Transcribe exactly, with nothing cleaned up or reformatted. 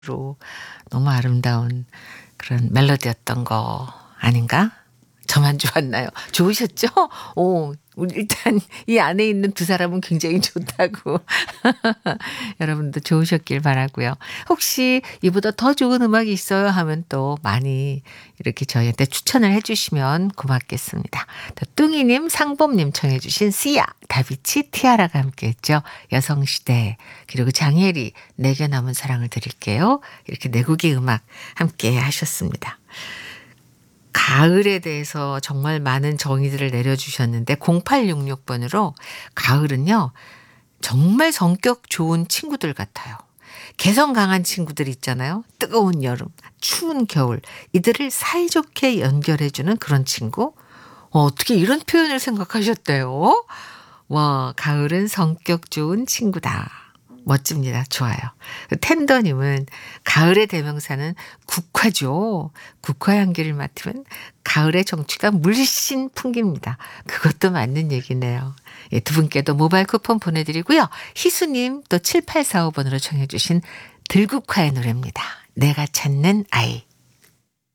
너무 아름다운 그런 멜로디였던 거 아닌가? 저만 좋았나요? 좋으셨죠? 오, 우리 일단 이 안에 있는 두 사람은 굉장히 좋다고. 여러분도 좋으셨길 바라고요. 혹시 이보다 더 좋은 음악이 있어요 하면 또 많이 이렇게 저희한테 추천을 해 주시면 고맙겠습니다. 또 뚱이님, 상범님 청해 주신 씨야, 다비치, 티아라가 함께했죠. 여성시대, 그리고 장혜리, 내게 남은 사랑을 드릴게요. 이렇게 네 곡의 음악 함께 하셨습니다. 가을에 대해서 정말 많은 정의들을 내려주셨는데 공팔육육 번으로 가을은요 정말 성격 좋은 친구들 같아요. 개성 강한 친구들 있잖아요. 뜨거운 여름, 추운 겨울 이들을 사이좋게 연결해주는 그런 친구. 어, 어떻게 이런 표현을 생각하셨대요? 와, 가을은 성격 좋은 친구다. 멋집니다. 좋아요. 텐더님은 가을의 대명사는 국화죠. 국화 향기를 맡으면 가을의 정취가 물씬 풍깁니다. 그것도 맞는 얘기네요. 예, 두 분께도 모바일 쿠폰 보내드리고요. 희수님 또 칠팔사오 번으로 청해 주신 들국화의 노래입니다. 내가 찾는 아이.